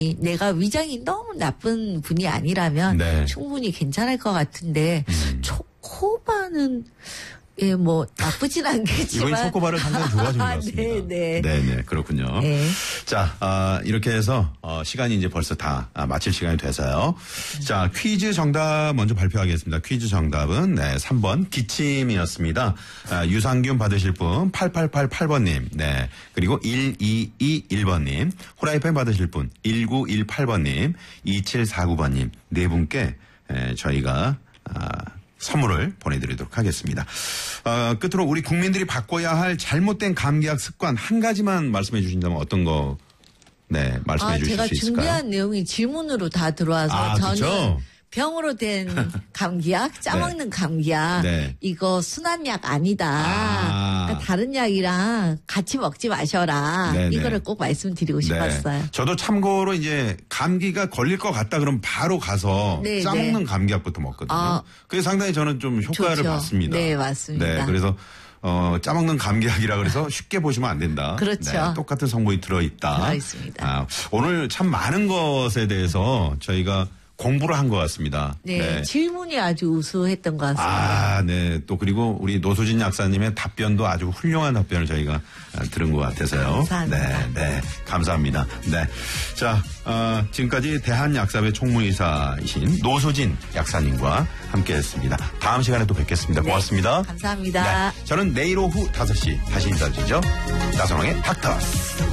내가 위장이 너무 나쁜 분이 아니라면 네. 충분히 괜찮을 것 같은데 초코바는 예, 뭐 나쁘진 않겠지만 이번에 초코바를 상당히 좋아하신 것 같습니다. 네. 네네, 그렇군요. 네. 자, 이렇게 해서 시간이 이제 벌써 다 마칠 시간이 돼서요. 자, 퀴즈 정답 먼저 발표하겠습니다. 퀴즈 정답은 3번 기침이었습니다. 유산균 받으실 분 8888번님, 네, 그리고 1221번님, 후라이팬 받으실 분 1918번님, 2749번님 네 분께 저희가 선물을 보내드리도록 하겠습니다. 끝으로 우리 국민들이 바꿔야 할 잘못된 감기약 습관 한 가지만 말씀해 주신다면 어떤 거, 네, 말씀해 주실 제가 수 있을까요? 준비한 내용이 질문으로 다 들어와서 저는 그쵸? 병으로 된 감기약, 짜먹는 감기약, 네. 이거 순한약 아니다. 그러니까 다른 약이랑 같이 먹지 마셔라. 네네. 이거를 꼭 말씀드리고 싶었어요. 저도 참고로 이제 감기가 걸릴 것 같다 그러면 바로 가서 네, 짜먹는 감기약부터 먹거든요. 그게 상당히 저는 좀 효과를 좋죠. 봤습니다. 네, 맞습니다. 네, 그래서 짜먹는 감기약이라 그래서 쉽게 보시면 안 된다. 그렇죠. 네, 똑같은 성분이 들어있다. 들어있습니다. 오늘 참 많은 것에 대해서 저희가 공부를 한 것 같습니다. 네, 질문이 아주 우수했던 것 같습니다. 네. 또 그리고 우리 노수진 약사님의 답변도 아주 훌륭한 답변을 저희가 들은 것 같아서요. 감사합니다. 네, 감사합니다. 네. 자, 지금까지 대한약사회 총무이사이신 노수진 약사님과 함께 했습니다. 다음 시간에 또 뵙겠습니다. 고맙습니다. 감사합니다. 네, 저는 내일 오후 5시 다시 인사드리죠. 나선홍의 닥터스.